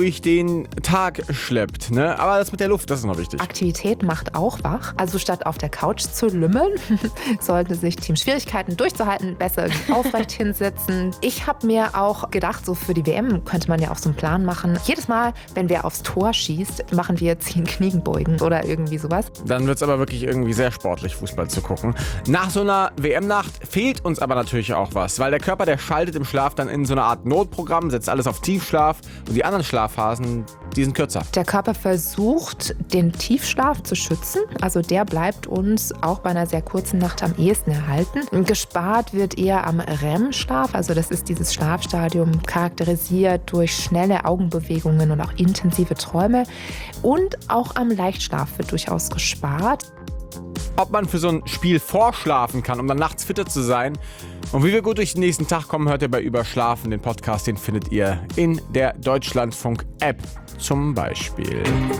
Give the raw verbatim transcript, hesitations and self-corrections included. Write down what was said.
durch den Tag schleppt. Ne? Aber das mit der Luft, das ist noch wichtig. Aktivität macht auch wach. Also statt auf der Couch zu lümmeln, sollte sich Team Schwierigkeiten durchzuhalten, besser aufrecht hinsetzen. Ich habe mir auch gedacht, so für die W M könnte man ja auch so einen Plan machen. Jedes Mal, wenn wer aufs Tor schießt, machen wir zehn Kniebeugen oder irgendwie sowas. Dann wird es aber wirklich irgendwie sehr sportlich, Fußball zu gucken. Nach so einer W M-Nacht fehlt uns aber natürlich auch was, weil der Körper, der schaltet im Schlaf dann in so eine Art Notprogramm, setzt alles auf Tiefschlaf und die anderen Schlafphasen, die sind kürzer. Der Körper versucht, den Tiefschlaf zu schützen. Also der bleibt uns auch bei einer sehr kurzen Nacht am ehesten erhalten. Gespart wird eher am R E M-Schlaf. Also das ist dieses Schlafstadium, charakterisiert durch schnelle Augenbewegungen und auch intensive Träume. Und auch am Leichtschlaf wird durchaus gespart. Ob man für so ein Spiel vorschlafen kann, um dann nachts fitter zu sein. Und wie wir gut durch den nächsten Tag kommen, hört ihr bei Überschlafen. Den Podcast, den findet ihr in der Deutschlandfunk-App zum Beispiel.